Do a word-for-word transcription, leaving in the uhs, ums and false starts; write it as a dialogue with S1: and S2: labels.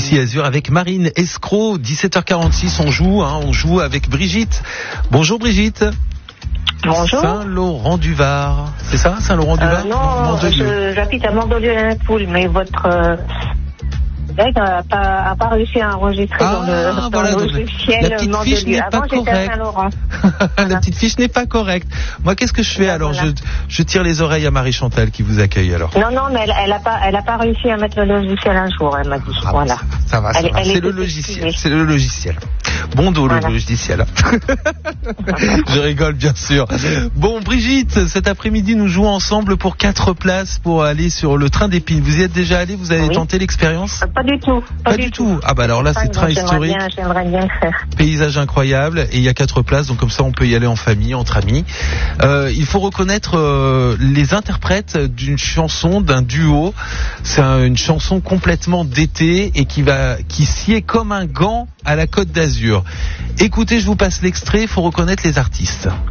S1: Ici Azur avec Marine Escroc. Dix-sept heures quarante-six, on joue, hein, on joue avec Brigitte. Bonjour Brigitte.
S2: Bonjour.
S1: Saint-Laurent-du-Var. C'est ça, Saint-Laurent-du-Var?
S2: euh, Non, je, j'habite à Mandelieu-la-Poule, mais votre euh, collègue n'a pas, pas réussi à enregistrer
S1: ah,
S2: dans le, dans
S1: voilà,
S2: le
S1: donc
S2: logiciel
S1: la petite fiche
S2: Mandelieu.
S1: n'est
S2: Avant,
S1: pas
S2: j'étais
S1: correcte.
S2: à Saint-Laurent.
S1: La
S2: Voilà.
S1: petite fiche n'est pas correcte. Moi, qu'est-ce que je fais
S2: Ben,
S1: alors?
S2: voilà.
S1: je, je tire les oreilles à Marie-Chantal qui vous accueille alors.
S2: Non, non, mais elle, elle a pas, elle a pas réussi à mettre le logiciel un jour, elle m'a dit.
S1: Ah,
S2: voilà.
S1: Ça va, ça
S2: Elle-
S1: va.
S2: elle
S1: C'est
S2: était
S1: le logiciel.
S2: excusée.
S1: C'est le logiciel. Bon dos,
S2: Voilà.
S1: le logiciel. Je rigole, bien sûr. Bon, Brigitte, cet après-midi, nous jouons ensemble pour quatre places pour aller sur le train d'Épines. Vous y êtes déjà allé? Vous avez
S2: Oui.
S1: tenté l'expérience?
S2: Euh, Pas du tout. Pas,
S1: Pas du tout. Ah bah alors là, c'est
S2: Donc,
S1: train
S2: j'aimerais
S1: historique.
S2: bien- J'aimerais bien le faire.
S1: Paysage incroyable, et il y a quatre places, donc comme ça on peut y aller en famille, entre amis. Euh, il faut reconnaître euh, les interprètes d'une chanson, d'un duo. C'est un- une chanson complètement d'été et qui va, qui sied comme un gant à la Côte d'Azur. Écoutez, je vous passe l'extrait. Il faut reconnaître les artistes.